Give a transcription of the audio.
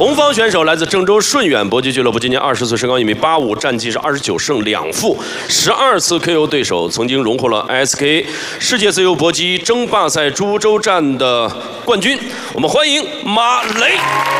红方选手来自郑州顺远搏击俱乐部，今年20岁，身高1.85米，战绩是29胜2负，12次 KO 对手，曾经荣获了 SK 世界自由搏击争霸赛株洲站的冠军。我们欢迎马雷。